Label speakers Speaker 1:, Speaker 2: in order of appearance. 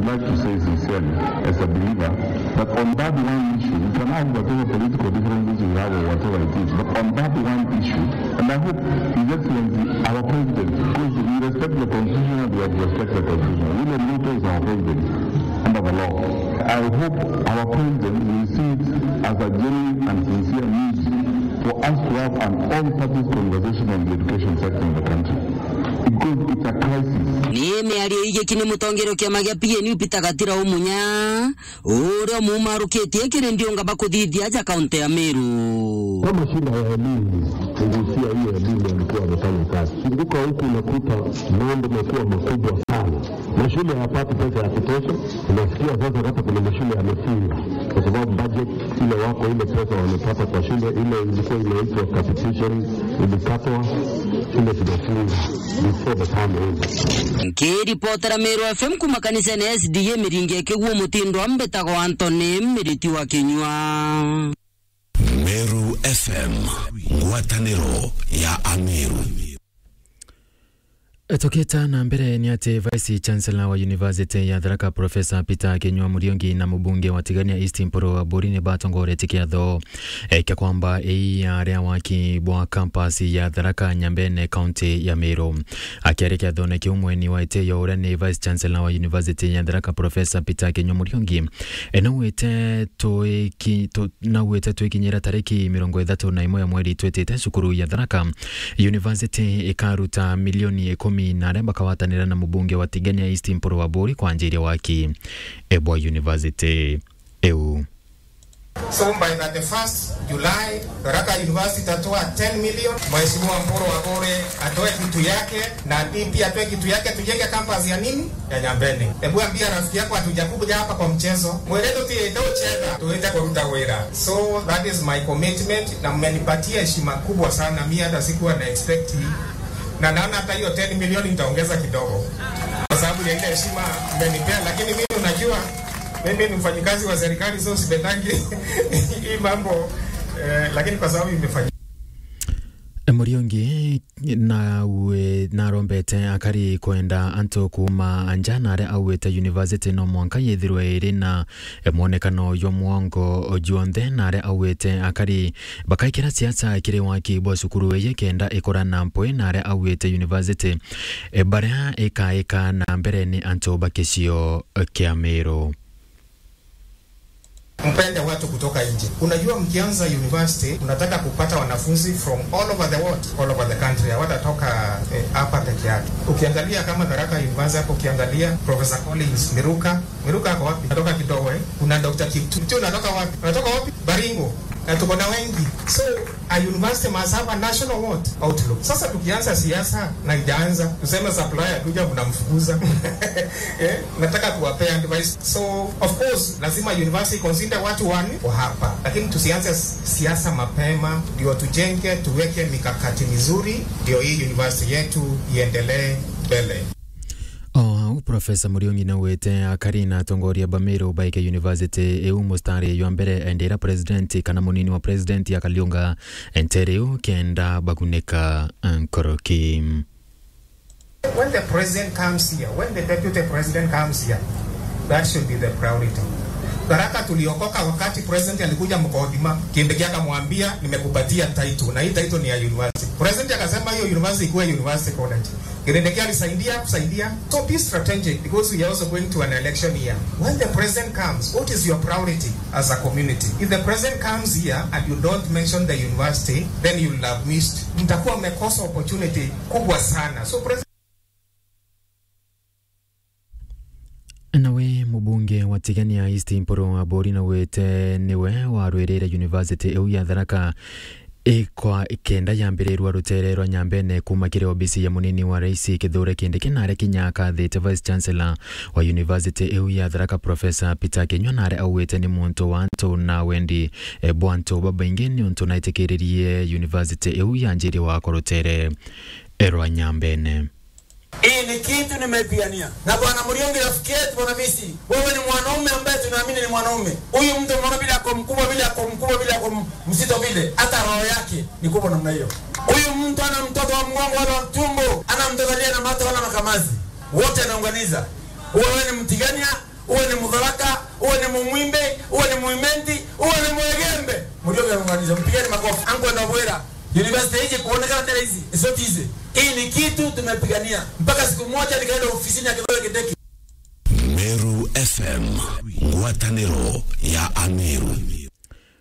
Speaker 1: would like to say sincerely, as a believer, that on that one issue, we can have whatever political differences we have or whatever it is, but on that one issue, and I hope His Excellency, our President, because we respect the Constitution and we have respected the Constitution. William Ruto is our President under the law. I hope our President will see it as a genuine and sincere need for us to have an all-parties conversation on the education sector in the country. Because it's a crisis.
Speaker 2: Nieme aliye kine mutongero kia magia PNU pitagatira umunya uro mumaruketie kire ndio ngaba kuthithia ja kaunti ya Meru.
Speaker 3: Kama shida ya elimu kugusia hiyo elimu alikuwa amefanya kazi. Kumbuka huku unakuta mambo yamekuwa makubwa sana. Mashule hayapati pesa ya kutosha. Unasikia sasa hata kuna mashule yamefunga kwa sababu budget ile wako ile pesa wanapata kwa shule ile ilikuwa inaitwa capitation ilikatwa shule zinafunga before the time ends.
Speaker 2: Kiripotera Meru FM kumakanisa na SDA miringe keguo mutindo ambetago Anthony Miriti wa Kinyua.
Speaker 4: Meru FM, ngwataniro ya Ameru.
Speaker 5: Etoketa na mbere ni ati Vice Chancellor wa University ya Tharaka Professor Peter Kinyua Muriongi na mbunge wa Tigania East Mporo wa Borini Batongore tikiatho kia kwamba area waki bwa campus ya Tharaka Nyambene County ya Meru akiarika thone kiumwe ni waite ya urani Vice Chancellor wa University ya Tharaka Professor Peter Kinyua Muriongi nawete tuikinyira tariki 31 ya mweri twetete cukuru ya Tharaka University ikaruta milioni 10 na remba kawatanira na mbunge wa Tigania East Mporo wa Bori kwa njiri waki Ebwa University EU.
Speaker 6: So by the 1st July, Tharaka University atoa 10 million, Mheshimiwa Mporo wa Bori atoe kitu yake na pia atoe kitu yake tujenge campus ya nini? Ya Nyambene. Hebu ambia rafiki yako hatujakuja hapa kwa mchezo. Mwelezo ndio cheza tuende kwa Rutawera. So that is my commitment na mmenipatia heshima kubwa sana. Mimi hata sikuwa na expect na naona hata hiyo 10 milioni nitaongeza kidogo kwa sababu ya ile heshima mmenipea, lakini mimi unajua mimi ni mfanyikazi wa serikali so sipendangi hii mambo lakini kwa sababu imefanya
Speaker 5: Muriongi na rombete akari kwenda anto kuma anjanare awete University no mwanka yethirwe iri na mwonekano yo mwongo juonde nare awete akari bakaikira siasa kire waki bwa sukuru ye kenda ikorana mpwe nare awete University bara eka na mbere ni anto bakesio kia Meru.
Speaker 6: Mpende watu kutoka nje. Unajua mkianza university unataka kupata wanafunzi from all over the world, all over the country. Hawatatoka hapa peke yake. Ukiangalia kama Tharaka University hapo, ukiangalia Professor Collins Miruka ako wapi? Natoka kidogo Kuna Dr. Kiptu natoka wapi? Natoka wapi? Baringo. Na tuko na wengi. So a university must have a national outlook. Sasa tukianza siasa na ijaanza tuseme supplier kuja mnamfukuza. Nataka kuwapea advice. So of course lazima university consider watu wani wa hapa. Lakini tusianze siasa mapema, ndio tujenge, tuweke mikakati mizuri, ndio hii university yetu iendelee mbele.
Speaker 5: Professor Muriongi na wete akarina tongoria Bameru Baike University mustari yo mbere endera president kana munini wa president ya Kaliunga entereu kenda baguneka Nkoroki.
Speaker 6: When the president comes here, when the deputy president comes here, that should be the priority. Tharaka tuliokoka wakati president alikuja Mkodima, Kindiki akamwambia nimekupatia title na hii title ni ya university. President akasema hiyo university ikuwe university college. Kindiki kusaidia. So be strategic because we are also going to an election year. When the president comes, what is your priority as a community? If the president comes here and you don't mention the university, then you will have missed. Mtakuwa mmekosa opportunity kubwa sana. So president
Speaker 5: nawe mbunge wa Tigania East Mporo wa Bori na wete niwe wa Rwerere University ya Tharaka kwa ikenda ya mbere rwa rutere rwa Nyambene kumakire obisi ya munini wa raisi Kithure Kindiki nare kinyaka the Vice Chancellor wa University ya Tharaka Professor Peter Kinyua nare awete ni muntu wanto na wendi bwanto baba ingeni unto na itekeririe University ya njiri wa rutere rwa Nyambene.
Speaker 7: Hii ni kitu nimepiania. Na Bwana Muriongi rafiki yetu Bwana Visi, wewe ni mwanaume ambaye tunaamini ni mwanaume. Huyu mtu mwana bila kwa mkubwa bila kwa mzito vile, hata roho yake ni kubwa namna hiyo. Huyu mtu ana mtoto wa mgongo wala tumbo, ana mtoto aliye na mata wala makamazi. Wote anaunganiza. Wewe ni Mtigania, tumeunganisha. Mpigeni makofi. Anko na Bwera. University hii kuonekana tena hizi. Sio hizi. Hii ni kitu tumepigania. Mpaka siku moja nikaenda ofisini ya Kithure Kindiki.
Speaker 4: Meru FM, ngwatanĩro ya Ameru.